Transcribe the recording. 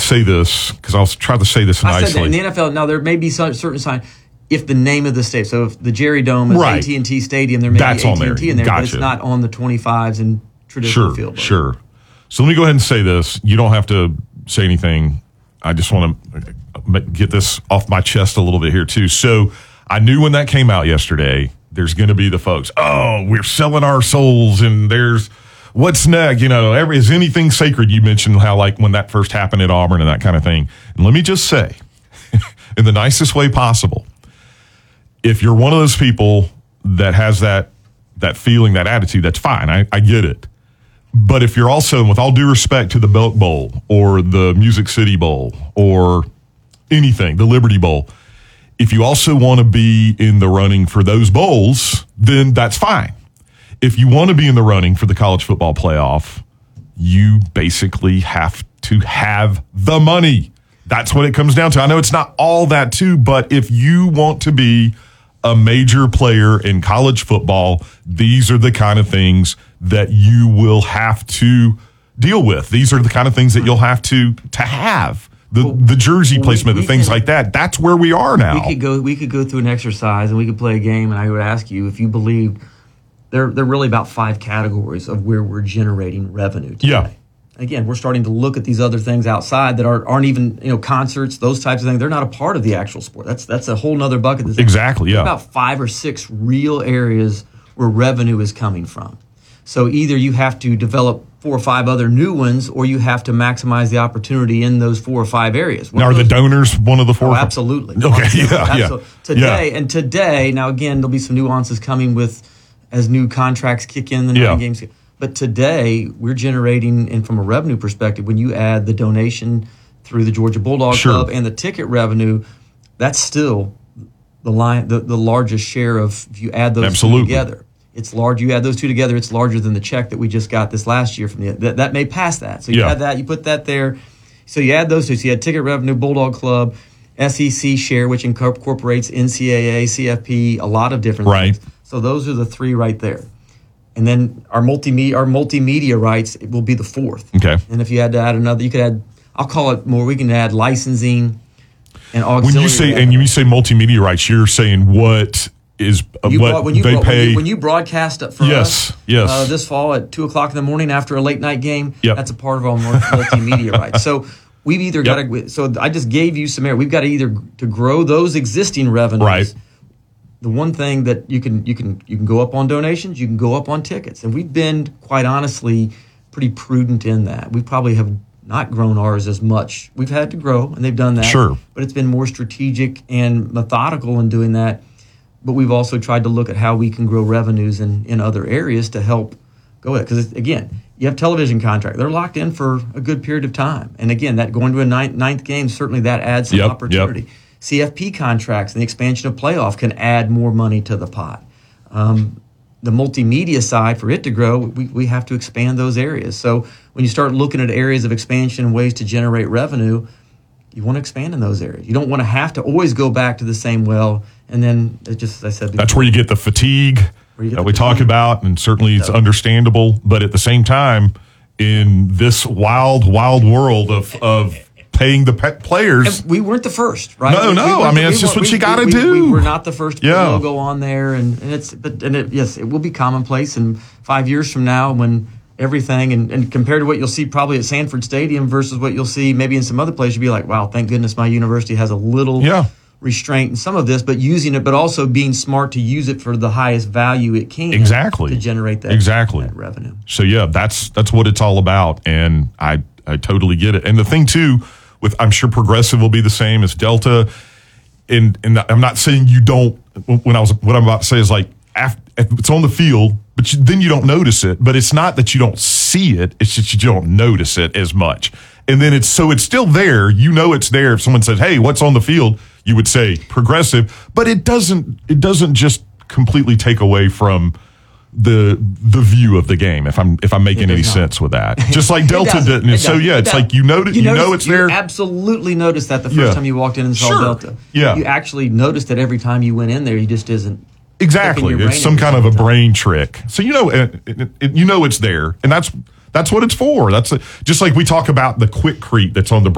say this because I'll try to say this nicely. I said that in the NFL. Now there may be some certain sign if the name of the state. So if the Jerry Dome is AT&T Stadium, there may be AT&T in there, but it's not on the 25s and traditional field. Sure. So let me go ahead and say this. You don't have to say anything. I just want to get this off my chest a little bit here too. So I knew when that came out yesterday, there's going to be the folks, oh, we're selling our souls and there's what's next? Is anything sacred? You mentioned how like when that first happened at Auburn and that kind of thing. And let me just say, in the nicest way possible, if you're one of those people that has that feeling, that attitude, that's fine. I get it. But if you're also, with all due respect to the Belk Bowl or the Music City Bowl or anything, the Liberty Bowl, if you also want to be in the running for those bowls, then that's fine. If you want to be in the running for the college football playoff, you basically have to have the money. That's what it comes down to. I know it's not all that too, but if you want to be a major player in college football, these are the kind of things that you will have to deal with. These are the kind of things that you'll have to have. The jersey placement, the things like that. That's where we are now. We could go through an exercise and we could play a game, and I would ask you if you believed they're really about 5 categories of where we're generating revenue today. Yeah. Again, we're starting to look at these other things outside that aren't even, concerts, those types of things. They're not a part of the actual sport. That's a whole nother bucket. Exactly, yeah. About 5 or 6 real areas where revenue is coming from. So either you have to develop 4 or 5 other new ones, or you have to maximize the opportunity in those 4 or 5 areas. Now, are the donors one of the 4? Oh, absolutely. Okay, yeah. Today, now again, there'll be some nuances coming as new contracts kick in, the 9 games. But today, we're generating, and from a revenue perspective, when you add the donation through the Georgia Bulldog Club and the ticket revenue, that's still the largest share of, if you add those two together. It's large. You add those two together, it's larger than the check that we just got this last year from that may pass that. So you add that, you put that there. So you add those two. So you had ticket revenue, Bulldog Club, SEC share, which incorporates NCAA, CFP, a lot of different things. So those are the 3 right there. And then our multimedia rights will be the 4th. Okay. And if you had to add another, you could add, I'll call it more, we can add licensing and auxiliary. When you say multimedia rights, you're saying what is when you broadcast it for us this fall at 2:00 in the morning after a late night game, that's a part of our multimedia rights. So we've either got to. So I just gave you some area. We've got to either to grow those existing revenues. Right. The one thing that you can go up on donations, you can go up on tickets, and we've been quite honestly pretty prudent in that. We probably have not grown ours as much. We've had to grow, and they've done that. Sure. But it's been more strategic and methodical in doing that. But we've also tried to look at how we can grow revenues in other areas to help go with it. Because, again, you have television contract. They're locked in for a good period of time. And, again, that going to a ninth game, certainly that adds some opportunity. CFP contracts and the expansion of playoff can add more money to the pot. The multimedia side, for it to grow, we have to expand those areas. So when you start looking at areas of expansion and ways to generate revenue, you want to expand in those areas. You don't want to have to always go back to the same well. And then, just as I said before, that's where you get the fatigue that we talk about, and certainly it's understandable. But at the same time, in this wild world of paying the players, and we weren't the first, right? No. I mean, it's just what you got to do. We were not the first to put a logo on there, it will be commonplace. And 5 years from now, when everything and compared to what you'll see probably at Sanford Stadium versus what you'll see maybe in some other place, you'll be like, wow, thank goodness my university has a little restraint in some of this, but using it, but also being smart to use it for the highest value it can. Exactly. To generate that revenue. So that's what it's all about, and I totally get it. And the thing too, with I'm sure Progressive will be the same as Delta, and I'm not saying you don't. What I'm about to say is like it's on the field, but then you don't notice it. But it's not that you don't see it; it's just you don't notice it as much. And then it's still there. You know it's there. If someone says, "Hey, what's on the field?" you would say Progressive, but it doesn't just completely take away from the view of the game. If I'm making any sense with that, just like Delta didn't. So it's like you know it's there. You absolutely noticed that the first time you walked in and saw Delta. Yeah, you actually noticed it every time you went in there. You just isn't. Exactly. It's some kind of a brain trick. So it's there, and that's what it's for. That's just like we talk about the Quikrete that's on the